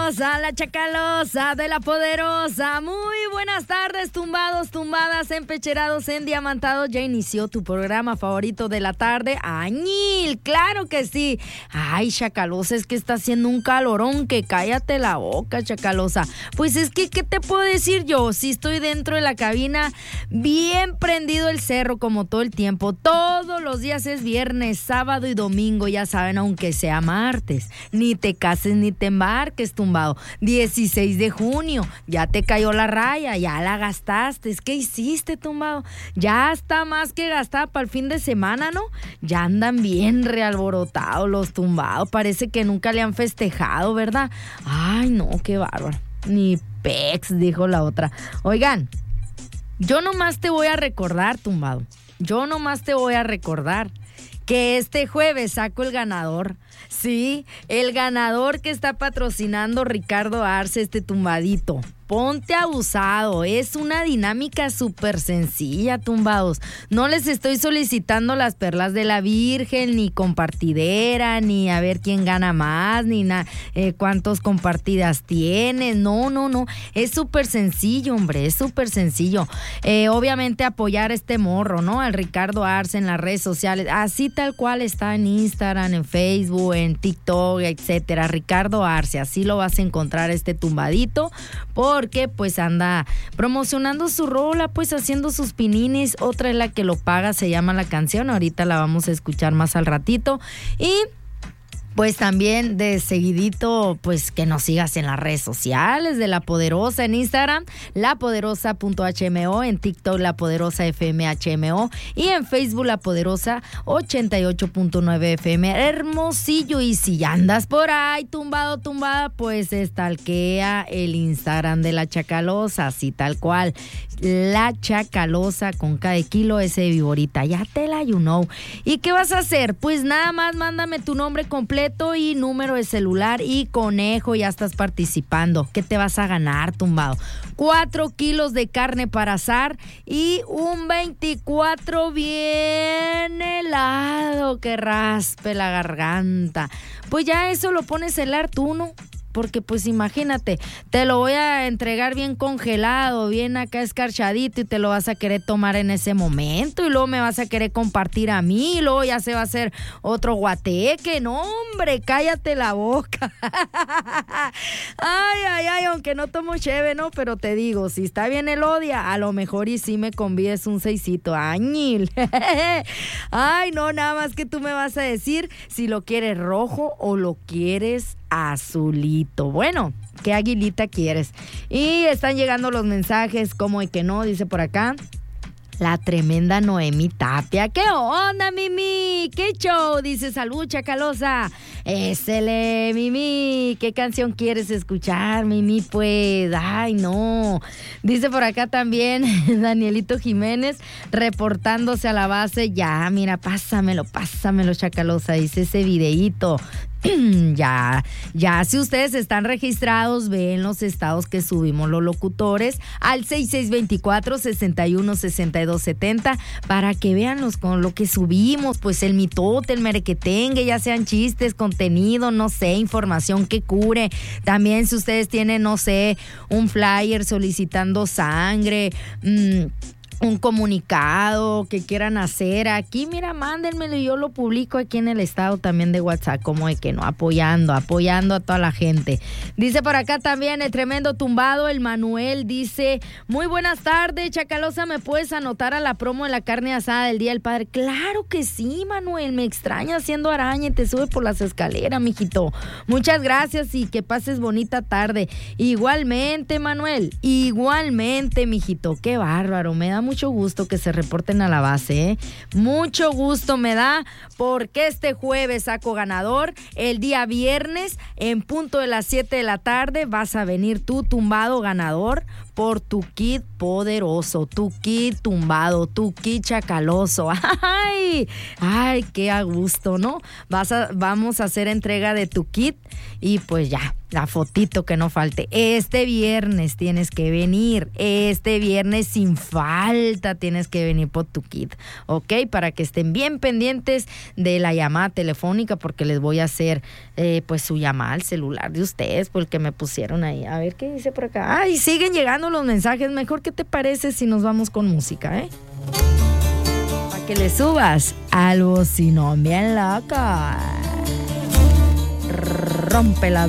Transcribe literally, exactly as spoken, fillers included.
chacalosa, la chacalosa de la poderosa. Muy buenas tardes, tumbados, tumbadas, empecherados, endiamantados. Ya inició tu programa favorito de la tarde, Añil, claro que sí. Ay, chacalosa, es que está haciendo un calorón, que cállate la boca, chacalosa. Pues es que, ¿qué te puedo decir yo? Si estoy dentro de la cabina, bien prendido el cerro como todo el tiempo. Todos los días es viernes, sábado y domingo, ya saben, aunque sea martes. Ni te cases ni te embarques, tumbado. dieciséis de junio, ya te cayó la raya, ya la gastaste. ¿Qué hiciste, tumbado? Ya está más que gastada para el fin de semana, ¿no? Ya andan bien realborotados los tumbados. Parece que nunca le han festejado, ¿verdad? Ay, no, qué bárbaro. Ni pex, dijo la otra. Oigan, yo nomás te voy a recordar, tumbado. Yo nomás te voy a recordar que este jueves saco el ganador. Sí, el ganador que está patrocinando Ricardo Arce, este tumbadito. Ponte abusado, es una dinámica súper sencilla, tumbados. No les estoy solicitando las perlas de la Virgen, ni compartidera, ni a ver quién gana más, ni na, eh, cuántos compartidas tienes. No, no, no, es súper sencillo, hombre, es súper sencillo. Eh, obviamente apoyar a este morro, ¿no? Al Ricardo Arce en las redes sociales, así tal cual está en Instagram, en Facebook, en TikTok, etcétera. Ricardo Arce, así lo vas a encontrar este tumbadito, por porque pues anda promocionando su rola, pues haciendo sus pinines. Otra es la que lo paga, se llama la canción, ahorita la vamos a escuchar más al ratito. Y pues también de seguidito, pues que nos sigas en las redes sociales de La Poderosa, en Instagram, lapoderosa punto h m o, en TikTok, La Poderosa F M H M O, y en Facebook, La Poderosa ochenta y ocho punto nueve F M. Hermosillo. Y si ya andas por ahí, tumbado, tumbada, pues estalquea el Instagram de La Chacalosa, así tal cual. La Chacalosa con cada kilo, ese viborita, ya te la you know. ¿Y qué vas a hacer? Pues nada más mándame tu nombre completo y número de celular y conejo, ya estás participando. ¿Qué te vas a ganar, tumbado? Cuatro kilos de carne para asar y un veinticuatro bien helado que raspe la garganta. Pues ya eso lo pones a helar tú, ¿no? Porque pues imagínate, te lo voy a entregar bien congelado, bien acá escarchadito, y te lo vas a querer tomar en ese momento, y luego me vas a querer compartir a mí, y luego ya se va a hacer otro guateque. No, hombre, cállate la boca. Ay, ay, ay, aunque no tomo cheve, ¿no? Pero te digo, si está bien el odia, a lo mejor y sí me convides un seisito. Añil. Ay, no, nada más que tú me vas a decir si lo quieres rojo o lo quieres azulito. Bueno, ¿qué aguilita quieres? Y están llegando los mensajes, como de que no, dice por acá la tremenda Noemi Tapia. ¿Qué onda, Mimi? ¿Qué show? Dice, salud, Chacalosa. Ésele, Mimi. ¿Qué canción quieres escuchar, Mimi? Pues, ay, no. Dice por acá también Danielito Jiménez, reportándose a la base. Ya, mira, pásamelo, pásamelo, Chacalosa. Dice ese videíto. Ya, ya, si ustedes están registrados, ven los estados que subimos los locutores al seis seis dos cuatro, seis uno, seis dos siete cero para que vean los, con lo que subimos, pues el mitote, el merequetengue, ya sean chistes, contenido, no sé, información que cure. También si ustedes tienen, no sé, un flyer solicitando sangre, mmm, un comunicado que quieran hacer aquí, mira, mándenmelo y yo lo publico aquí en el estado también de WhatsApp, como de que no, apoyando, apoyando a toda la gente. Dice por acá también el tremendo tumbado, el Manuel, dice, muy buenas tardes, Chacalosa, ¿me puedes anotar a la promo de la carne asada del Día del Padre? Claro que sí, Manuel, me extraña haciendo araña y te sube por las escaleras, mijito. Muchas gracias y que pases bonita tarde. Igualmente, Manuel, igualmente, mijito, qué bárbaro, me da mucho gusto que se reporten a la base, ¿eh? Mucho gusto me da, porque este jueves saco ganador. El día viernes, en punto de las siete de la tarde, vas a venir tú, tumbado ganador, por tu kit poderoso, tu kit tumbado, tu kit chacaloso. ¡Ay! ¡Ay, qué a gusto!, ¿no? Vas a, vamos a hacer entrega de tu kit y pues ya, la fotito que no falte. Este viernes tienes que venir, este viernes sin falta tienes que venir por tu kit, ¿ok? Para que estén bien pendientes de la llamada telefónica, porque les voy a hacer eh, pues su llamada al celular de ustedes, porque me pusieron ahí. A ver qué dice por acá. Ay, siguen llegando los mensajes. Mejor, ¿qué te parece si nos vamos con música, eh? Para que le subas al bocinón bien loca. Rompe la